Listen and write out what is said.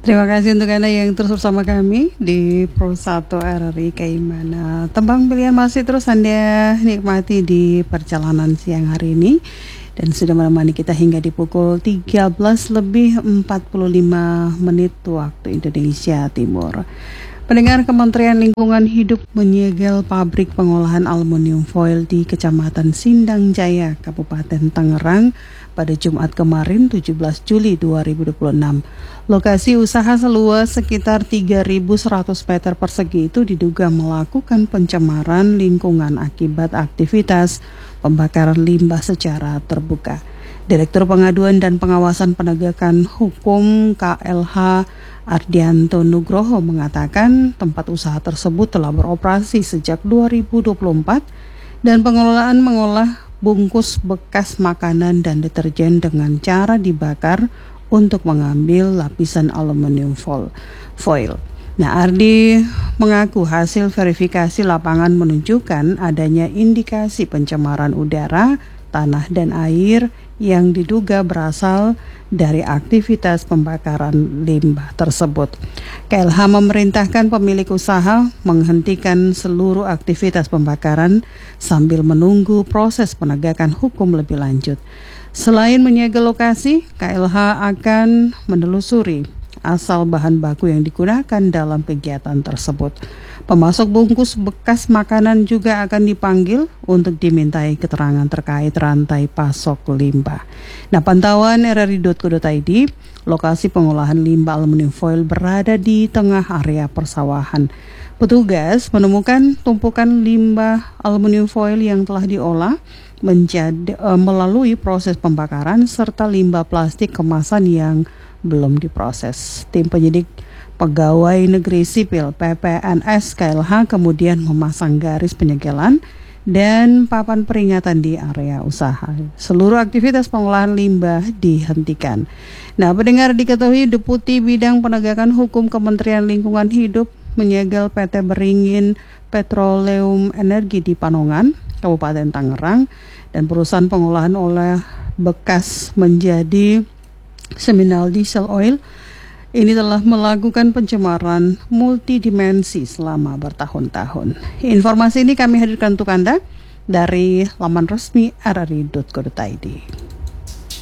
Terima kasih untuk Anda yang terus bersama kami di Pro 1 RRI Kaimana. Tembang pilihan masih terus Anda nikmati di perjalanan siang hari ini. Dan sudah menemani kita hingga di pukul 13 lebih 45 menit waktu Indonesia Timur. Pendengar, Kementerian Lingkungan Hidup menyegel pabrik pengolahan aluminium foil di Kecamatan Sindang Jaya, Kabupaten Tangerang pada Jumat kemarin 17 Juli 2026. Lokasi usaha seluas sekitar 3.100 meter persegi itu diduga melakukan pencemaran lingkungan akibat aktivitas pembakaran limbah secara terbuka. Direktur Pengaduan dan Pengawasan Penegakan Hukum KLH Ardianto Nugroho mengatakan tempat usaha tersebut telah beroperasi sejak 2024 dan pengelolaan mengolah bungkus bekas makanan dan deterjen dengan cara dibakar untuk mengambil lapisan aluminium foil. Nah, Ardi mengaku hasil verifikasi lapangan menunjukkan adanya indikasi pencemaran udara, tanah dan air yang diduga berasal dari aktivitas pembakaran limbah tersebut. KLH memerintahkan pemilik usaha menghentikan seluruh aktivitas pembakaran sambil menunggu proses penegakan hukum lebih lanjut. Selain menyegel lokasi, KLH akan menelusuri asal bahan baku yang digunakan dalam kegiatan tersebut. Pemasok bungkus bekas makanan juga akan dipanggil untuk dimintai keterangan terkait rantai pasok limbah. Nah, pantauan rri.co.id, lokasi pengolahan limbah aluminium foil berada di tengah area persawahan. Petugas menemukan tumpukan limbah aluminium foil yang telah diolah melalui proses pembakaran serta limbah plastik kemasan yang belum diproses. Tim penyidik Pegawai Negeri Sipil PPNS KLH kemudian memasang garis penyegelan dan papan peringatan di area usaha. Seluruh aktivitas pengolahan limbah dihentikan. Nah, pendengar, diketahui Deputi Bidang Penegakan Hukum Kementerian Lingkungan Hidup menyegel PT Beringin Petroleum Energi di Panongan, Kabupaten Tangerang, dan perusahaan pengolahan oleh bekas menjadi Seminal Diesel Oil ini telah melakukan pencemaran multidimensi selama bertahun-tahun. Informasi ini kami hadirkan untuk Anda dari laman resmi rri.co.id.